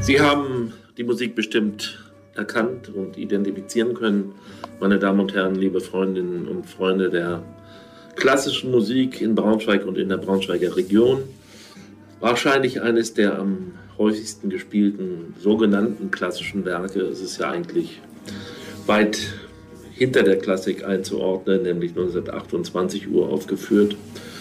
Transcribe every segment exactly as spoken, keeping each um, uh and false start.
Sie haben die Musik bestimmt erkannt und identifizieren können, meine Damen und Herren, liebe Freundinnen und Freunde der klassischen Musik in Braunschweig und in der Braunschweiger Region. Wahrscheinlich eines der am häufigsten gespielten sogenannten klassischen Werke. Es ist ja eigentlich weit hinter der Klassik einzuordnen, nämlich neunzehnhundertachtundzwanzig uraufgeführt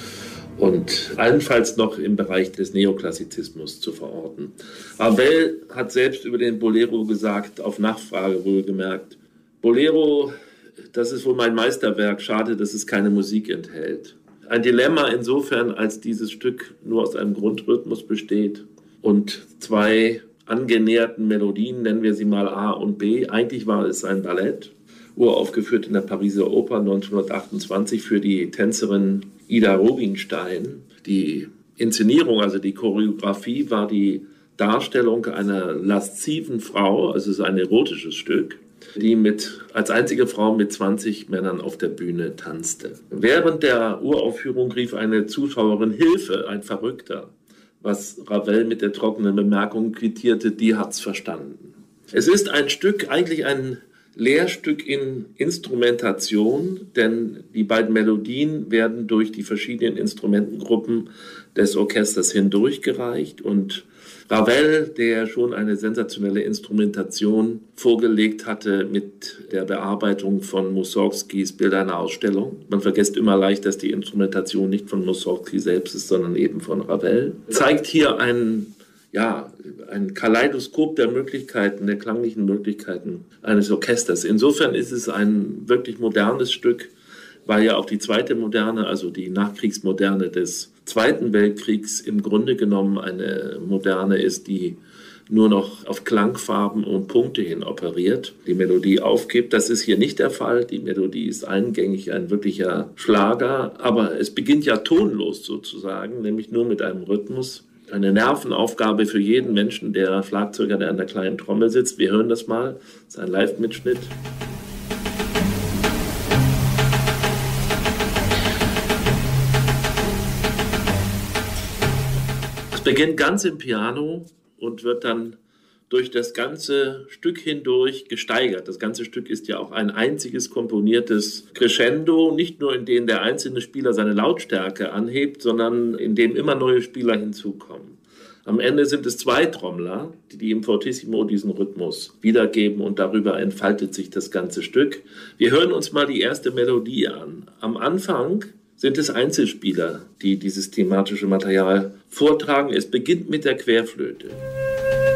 und allenfalls noch im Bereich des Neoklassizismus zu verorten. Ravel hat selbst über den Bolero gesagt, auf Nachfrage wohlgemerkt, Bolero, das ist wohl mein Meisterwerk, schade, dass es keine Musik enthält. Ein Dilemma insofern, als dieses Stück nur aus einem Grundrhythmus besteht und zwei angenäherten Melodien, nennen wir sie mal A und B. Eigentlich war es ein Ballett, uraufgeführt in der Pariser Oper neunzehnhundertachtundzwanzig für die Tänzerin Ida Rubinstein. Die Inszenierung, also die Choreografie, war die Darstellung einer lasziven Frau, also es ist ein erotisches Stück, die mit, als einzige Frau mit zwanzig Männern auf der Bühne tanzte. Während der Uraufführung rief eine Zuschauerin Hilfe, ein Verrückter, was Ravel mit der trockenen Bemerkung quittierte, die hat's verstanden. Es ist ein Stück, eigentlich ein Lehrstück in Instrumentation, denn die beiden Melodien werden durch die verschiedenen Instrumentengruppen des Orchesters hindurchgereicht und Ravel, der schon eine sensationelle Instrumentation vorgelegt hatte mit der Bearbeitung von Mussorgskis Bilder einer Ausstellung. Man vergisst immer leicht, dass die Instrumentation nicht von Mussorgsky selbst ist, sondern eben von Ravel. Zeigt hier einen Ja, ein Kaleidoskop der Möglichkeiten, der klanglichen Möglichkeiten eines Orchesters. Insofern ist es ein wirklich modernes Stück, weil ja auch die zweite Moderne, also die Nachkriegsmoderne des Zweiten Weltkriegs im Grunde genommen eine Moderne ist, die nur noch auf Klangfarben und Punkte hin operiert, die Melodie aufgibt. Das ist hier nicht der Fall. Die Melodie ist eingängig, ein wirklicher Schlager, aber es beginnt ja tonlos sozusagen, nämlich nur mit einem Rhythmus. Eine Nervenaufgabe für jeden Menschen, der Schlagzeuger, der an der kleinen Trommel sitzt. Wir hören das mal. Das ist ein Live-Mitschnitt. Es beginnt ganz im Piano und wird dann durch das ganze Stück hindurch gesteigert. Das ganze Stück ist ja auch ein einziges komponiertes Crescendo, nicht nur in dem der einzelne Spieler seine Lautstärke anhebt, sondern in dem immer neue Spieler hinzukommen. Am Ende sind es zwei Trommler, die im Fortissimo diesen Rhythmus wiedergeben und darüber entfaltet sich das ganze Stück. Wir hören uns mal die erste Melodie an. Am Anfang sind es Einzelspieler, die dieses thematische Material vortragen. Es beginnt mit der Querflöte.